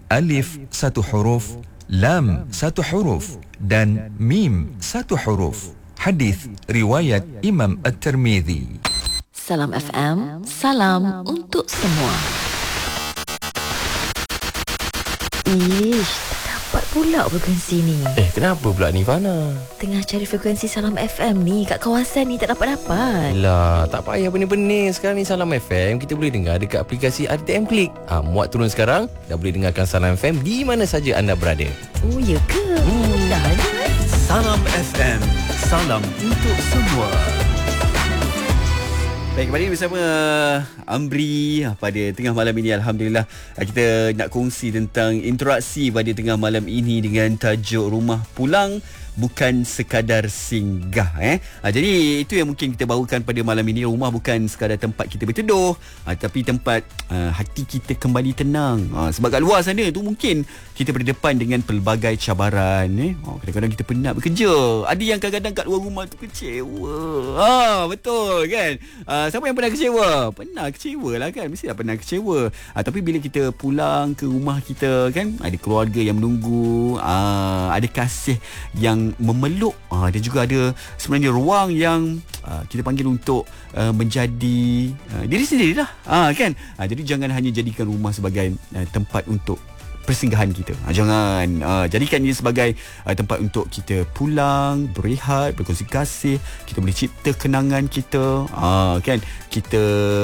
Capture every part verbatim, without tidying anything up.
Alif satu huruf, Lam satu huruf, dan Mim satu huruf. Hadis riwayat Imam At-Tirmidzi. Salam F M, salam untuk semua. Ish, dapat pula frekuensi ni. Eh, kenapa pula ni, Fana? Tengah cari frekuensi Salam F M ni kat kawasan ni tak dapat-dapat. Lah, tak payah benih-benih. Sekarang ni Salam F M kita boleh dengar dekat aplikasi R T M Klik. Ah, muat turun sekarang, dah boleh dengarkan Salam F M di mana saja anda berada. Oh, ya ke? Hmm. Dah je. Salam F M, salam untuk semua. Baik, kembali bersama Amri pada tengah malam ini. Alhamdulillah, kita nak kongsi tentang interaksi pada tengah malam ini dengan tajuk Rumah Pulang Bukan Sekadar Singgah. eh. Ha, jadi itu yang mungkin kita bawakan pada malam ini. Rumah bukan sekadar tempat kita berteduh, ha, tapi tempat ha, hati kita kembali tenang. Ha, sebab kat luar sana tu mungkin kita berdepan dengan pelbagai cabaran. Eh. Ha, kadang-kadang kita penat bekerja. Ada yang kadang-kadang kat luar rumah tu kecewa. Ha, betul kan? Ha, siapa yang pernah kecewa? Pernah kecewa lah kan? Mesti dah pernah kecewa. Ha, tapi bila kita pulang ke rumah kita kan, ada keluarga yang menunggu, ha, ada kasih yang memeluk, ha, dan juga ada sebenarnya ruang yang ha, kita panggil untuk uh, menjadi uh, diri sendirilah, ha, kan? Ha, jadi jangan hanya jadikan rumah sebagai uh, tempat untuk persinggahan kita. Ha, jangan uh, jadikan ia sebagai uh, tempat untuk kita pulang, berehat, berkongsi kasih. Kita boleh cipta kenangan kita, uh, kan? Kita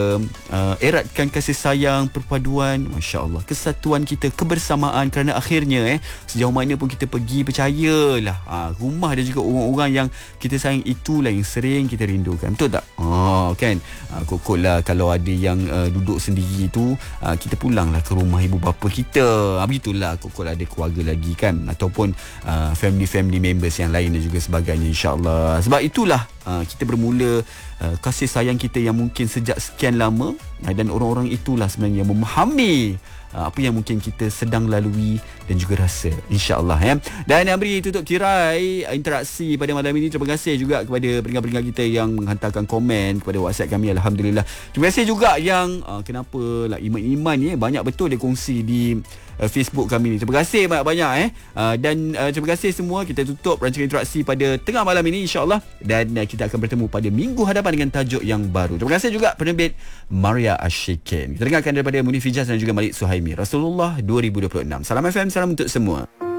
uh, eratkan kasih sayang, perpaduan, masya-Allah, kesatuan kita, kebersamaan. Kerana akhirnya eh sejauh mana pun kita pergi, percayalah, uh, rumah dan juga orang-orang yang kita sayang itulah yang sering kita rindukan. Betul tak? Oh, kan? Uh, Kokotlah kalau ada yang uh, duduk sendiri tu, uh, kita pulanglah ke rumah ibu bapa kita. Uh, Begitulah kalau ada keluarga lagi kan, ataupun uh, family-family members yang lain dan juga sebagainya, insya-Allah. Sebab itulah uh, kita bermula uh, kasih sayang kita yang mungkin sejak sekian lama, uh, dan orang-orang itulah sebenarnya memahami uh, apa yang mungkin kita sedang lalui dan juga rasa, insya-Allah ya. Dan Amri tutup tirai interaksi pada malam ini. Terima kasih juga kepada pendengar-pendengar kita yang menghantarkan komen kepada WhatsApp kami. Alhamdulillah. Terima kasih juga yang uh, kenapa lah iman-iman ni eh, banyak betul dia kongsi di Uh, Facebook kami ni. Terima kasih banyak-banyak eh. Uh, dan uh, terima kasih semua. Kita tutup rancangan interaksi pada tengah malam ini, insya-Allah, dan uh, kita akan bertemu pada minggu hadapan dengan tajuk yang baru. Terima kasih juga penerbit Maria Ashikin. Kita dengarkan daripada Munif Hijaz dan juga Malik Suhaimi, Rasulullah dua ribu dua puluh enam. Salam F M, salam untuk semua.